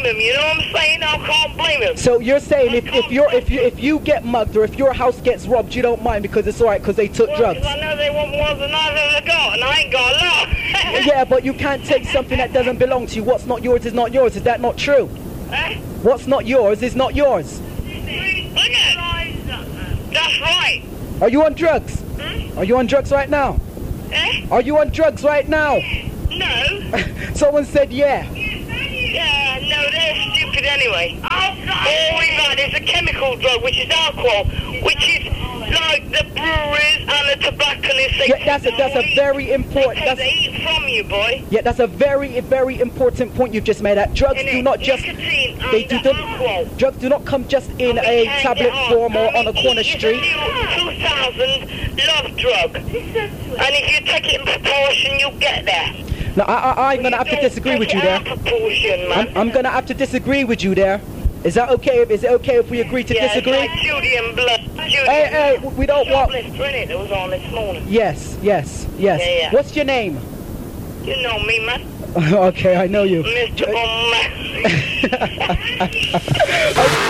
blame him. You know what I'm saying? I can't blame him. So you're saying if you get mugged or if your house gets robbed, you don't mind because it's alright because they took drugs? Because I know they want more than I've ever got, and I ain't got a lot. Yeah, but you can't take something that doesn't belong to you. What's not yours is not yours. Is that not true? What's not yours is not yours. Look at it. That's right. Are you on drugs? Are you on drugs right now? Are you on drugs right now? No. Someone said yeah. Yeah, no, they're stupid anyway. All we've had is a chemical drug, which is alcohol, which is like the breweries and the tobacconists. Yeah, that's a very important. Because they eat from you, boy. Yeah, that's a very, very important point you've just made. That drugs do not just drugs do not come just in a tablet form or on a corner street. 2000 love drug, and if you take it in proportion, you'll get there. No, I'm gonna have to disagree with you there. I'm gonna have to disagree with you there. Is that okay? Is it okay if we agree to disagree? It's like Julian blood. Hey, we don't want. It was on this morning. Yes. Yeah. What's your name? You know me, man. Okay, I know you. Mr. O'Malley.